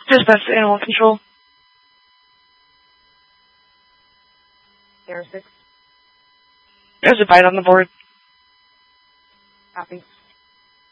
Dispatch to animal control. Air 6. There's a bite on the board. Copy.